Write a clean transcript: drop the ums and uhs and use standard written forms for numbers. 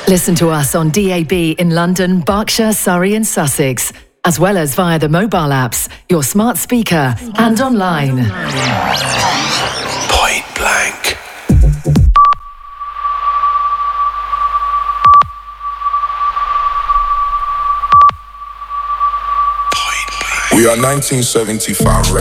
Listen to us on DAB in London, Berkshire, Surrey and Sussex, as well as via the mobile apps, your smart speaker and online. Point Blank. We are 1975 records.